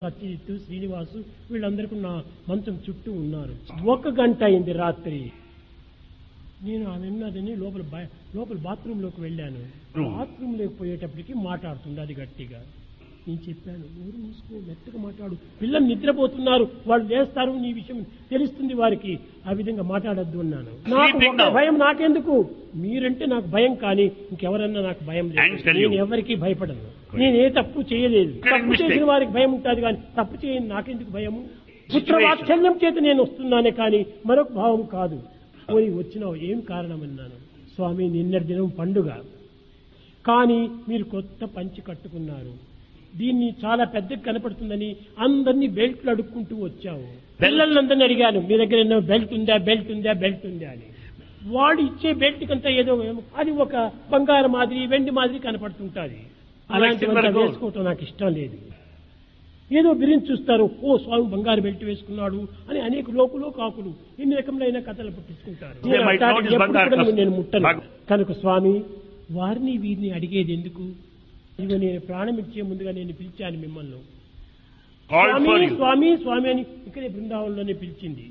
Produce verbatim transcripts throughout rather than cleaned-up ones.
సత్యజిత్తు, శ్రీనివాసు వీళ్ళందరికీ నా మంచం చుట్టూ ఉన్నారు. ఒక గంట అయింది రాత్రి. నేను ఆమె ఉన్నదని లోపల లోపల బాత్రూమ్ లోకి వెళ్ళాను. బాత్రూమ్ లోకి పోయేటప్పటికి మాట్లాడుతుంది అది గట్టిగా. నేను చెప్పాను, ఊరు మూసుకో, మెత్తగా మాట్లాడు, పిల్లలు నిద్రపోతున్నారు, వాళ్ళు లేస్తారు, నీ విషయం తెలుస్తుంది వారికి, ఆ విధంగా మాట్లాడద్దు అన్నాను. నాకు ఒక భయం నాకెందుకు, మీరంటే నాకు భయం, కానీ ఇంకెవరన్నా నాకు భయం లేదు. నేను ఎవరికి భయపడను, నేను ఏ తప్పు చేయలేదు. తప్పు చేసిన వారికి భయం ఉంటుంది, కానీ తప్పు చేయని నాకెందుకు భయము? పుత్రవాత్సల్యం చేత నేను వస్తున్నానే కానీ మరొక భావం కాదు. పోయి వచ్చినావు, ఏం కారణం అన్నాను. స్వామి, నిన్నటి దినం పండుగ, కానీ మీరు కొత్త పంచి కట్టుకున్నారు, దీన్ని చాలా పెద్దగా కనపడుతుందని అందరినీ బెల్ట్లు అడుక్కుంటూ వచ్చావు. పిల్లలందరినీ అడిగాను, మీ దగ్గర ఏమో బెల్ట్ ఉందా బెల్ట్ ఉందా బెల్ట్ ఉందా అని. వాడు ఇచ్చే బెల్ట్ కంతా ఏదో అది ఒక బంగారు మాదిరి వెండి మాదిరి కనపడుతుంటుంది. అలాంటివంతా వేసుకోవటం నాకు ఇష్టం లేదు. ఏదో బిరించి చూస్తారు, ఓ స్వామి బంగారు బెల్ట్ వేసుకున్నాడు అని అనేక లోకులో కాకులు ఎన్ని రకములైన కథలు పుట్టించుకుంటారు. నేను ముట్టను కనుక స్వామి, వారిని వీరిని అడిగేది ఎందుకు? ఇదిగో నేను ప్రాణం ఇచ్చే ముందుగా నేను పిలిచాను మిమ్మల్ని, స్వామి స్వామి స్వామి అని ఇక్కడే బృందావనంలోనే పిలిచింది.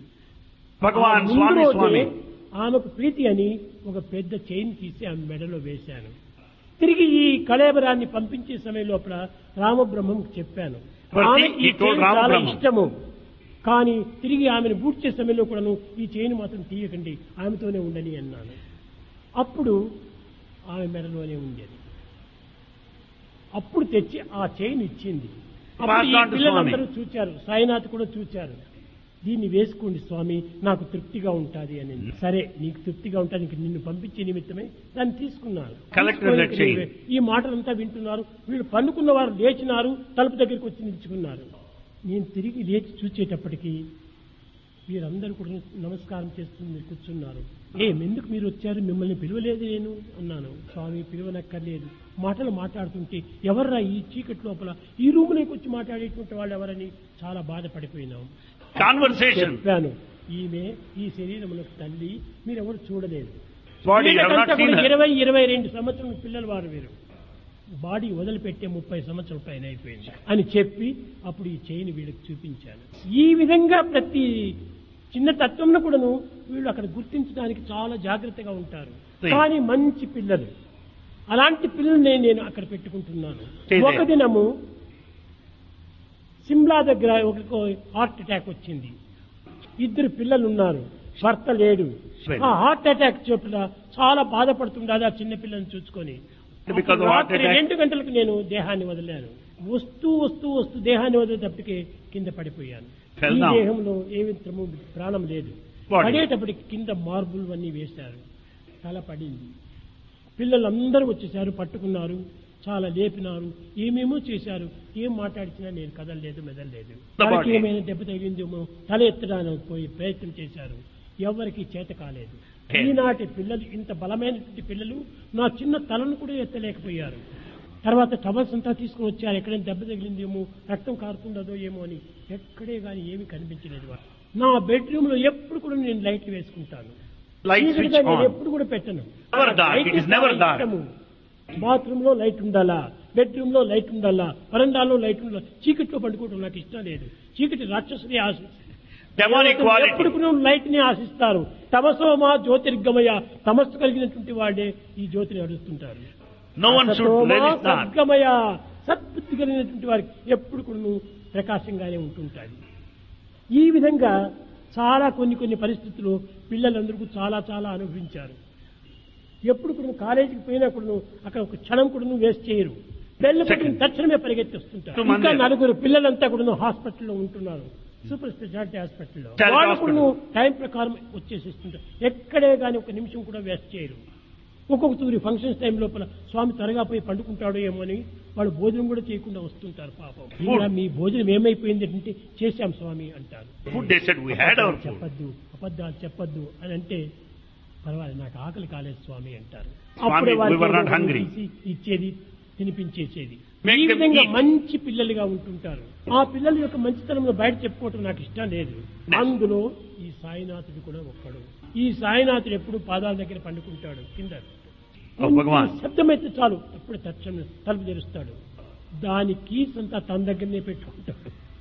ఆమెకు ప్రీతి అని ఒక పెద్ద చైన్ తీసి ఆమె మెడలో వేశాను. తిరిగి ఈ కళేబరాన్ని పంపించే సమయం లోపల రామబ్రహ్మం చెప్పాను, చాలా ఇష్టము, కానీ తిరిగి ఆమెను బూడ్చే సమయంలో కూడాను ఈ చైన్ మాత్రం తీయకండి, ఆమెతోనే ఉండని అన్నాను. అప్పుడు ఆమె మెడలోనే ఉండేది. అప్పుడు తెచ్చి ఆ చైన్ ఇచ్చింది. పిల్లలందరూ చూచారు, సాయినాథ్ కూడా చూచారు. దీన్ని వేసుకోండి స్వామి, నాకు తృప్తిగా ఉంటుంది అని. సరే, నీకు తృప్తిగా ఉంటుంది, నిన్ను పంపించే నిమిత్తమే దాన్ని తీసుకున్నాను. ఈ మాటలంతా వింటున్నారు. వీళ్ళు పన్నుకున్న వారు లేచినారు, తలుపు దగ్గరికి వచ్చి నిలుచుకున్నారు. నేను తిరిగి లేచి చూచేటప్పటికీ వీరందరూ కూడా నమస్కారం చేస్తుంది కూర్చున్నారు. ఏమెందుకు మీరు వచ్చారు, మిమ్మల్ని పిలవలేదు నేను అన్నాను. స్వామి, పిలవనక్కర్లేదు, మాటలు మాట్లాడుతుంటే ఎవర్రా ఈ చీకటి లోపల ఈ రూములోకి వచ్చి మాట్లాడేటువంటి వాళ్ళు ఎవరని చాలా బాధపడిపోయినాం. చెప్పాను, ఈమె ఈ శరీరములకు తల్లి, మీరెవరు చూడలేదు, ఇరవై ఇరవై రెండు సంవత్సరం పిల్లలు వారు, వీరు బాడీ వదిలిపెట్టే ముప్పై సంవత్సరాల పైన అయిపోయింది అని చెప్పి అప్పుడు ఈ చైన్ వీళ్ళకి చూపించాను. ఈ విధంగా ప్రతి చిన్న తత్వంలో కూడాను వీళ్ళు అక్కడ గుర్తించడానికి చాలా జాగ్రత్తగా ఉంటారు. కానీ మంచి పిల్లలు, అలాంటి పిల్లల్ని నేను అక్కడ పెట్టుకుంటున్నాను. ఒక దినము సిమ్లా దగ్గర ఒక హార్ట్ అటాక్ వచ్చింది. ఇద్దరు పిల్లలు ఉన్నారు, భర్త లేడు. ఆ హార్ట్ అటాక్ చోట్ల చాలా బాధపడుతుండదు ఆ చిన్న పిల్లల్ని చూసుకొని. రాత్రి రెండు గంటలకు నేను దేహాన్ని వదిలాను. వస్తూ వస్తూ వస్తూ దేహాన్ని వదిలేటప్పటికి కింద పడిపోయాను. ఈ దేహంలో ఏ విధము ప్రాణం లేదు. పడేటప్పటికి కింద మార్బుల్ అన్నీ వేశారు, తల పడింది. పిల్లలందరూ వచ్చేసారు, పట్టుకున్నారు, చాలా లేపినారు, ఏమేమో చేశారు. ఏం మాట్లాడిచినా నేను కదలలేదు, మెదలలేదు. వాళ్ళకి ఏమైనా దెబ్బ తగిలిందేమో తల ఎత్తడానికి పోయి ప్రయత్నం చేశారు, ఎవరికి చేత కాలేదు. ఈనాటి పిల్లలు, ఇంత బలమైనటువంటి పిల్లలు నా చిన్న తలను కూడా ఎత్తలేకపోయారు. తర్వాత టవల్స్ అంతా తీసుకుని వచ్చారు, ఎక్కడైనా దెబ్బ తగిలిందేమో, రక్తం కారుతుండదో ఏమో అని. ఎక్కడే కానీ ఏమీ కనిపించలేదు. నా బెడ్రూమ్ లో ఎప్పుడు కూడా నేను లైట్లు వేసుకుంటాను, నేను ఎప్పుడు కూడా పెట్టను. బాత్రూమ్ లో లైట్ ఉండాలా, బెడ్రూమ్ లో లైట్ ఉండాలా, వరండాలో లైట్ ఉండాలా. చీకట్లో పండుకోవడం నాకు ఇష్టం లేదు. చీకటి రాక్షసుని ఆశిస్తారు, ఎప్పుడు లైట్ ని ఆశిస్తారు. తమసోమా జ్యోతిర్గమయ, తమస్సు కలిగినటువంటి వాడే ఈ జ్యోతిని అడుగుతుంటారు. సద్గమయ, సద్బుద్ధి కలిగినటువంటి వారికి ఎప్పుడు కూడా ప్రకాశంగానే ఉంటుంటారు. ఈ విధంగా చాలా కొన్ని కొన్ని పరిస్థితులు పిల్లలందరికీ చాలా చాలా అనుభవించారు. ఎప్పుడు కూడా కాలేజీకి పోయినా కూడా అక్కడ ఒక క్షణం కూడా వేస్ట్ చేయరు. పెళ్లి పట్టిన తక్షణమే పరిగెత్తి వస్తుంటారు. ఇంకా నలుగురు పిల్లలంతా కూడా హాస్పిటల్లో ఉంటున్నారు, సూపర్ స్పెషాలిటీ హాస్పిటల్లో. వాళ్ళు కూడా టైం ప్రకారం వచ్చేసిస్తుంటారు, ఎక్కడే కానీ ఒక నిమిషం కూడా వేస్ట్ చేయరు. ఒక్కొక్క తూరి ఫంక్షన్స్ టైం లోపల స్వామి త్వరగా పోయి పండుకుంటాడో ఏమో అని వాళ్ళు భోజనం కూడా చేయకుండా వస్తుంటారు. పాపం, మీ భోజనం ఏమైపోయింది అంటే చేశాం స్వామి అంటారు. చెప్పద్దు, అబద్ధాలు చెప్పద్దు అని అంటే పర్వాలేదు, నాకు ఆకలి కాలేదు స్వామి అంటారు. అప్పుడే వాళ్ళు ఇచ్చేది, తినిపించేసేది. ఈ విధంగా మంచి పిల్లలుగా ఉంటుంటారు. ఆ పిల్లల యొక్క మంచితనంలో బయట చెప్పుకోవటం నాకు ఇష్టం లేదు. అందులో ఈ సాయినాథుడు కూడా ఒక్కడు. ఈ సాయినాథుడు ఎప్పుడు పాదాల దగ్గర పండుకుంటాడు, కింద శబ్దమైతే చాలు అప్పుడు తక్షణం తలుపు తెరుస్తాడు. దాని కీస్ అంతా తన దగ్గరనే పెట్టుకుంటాడు.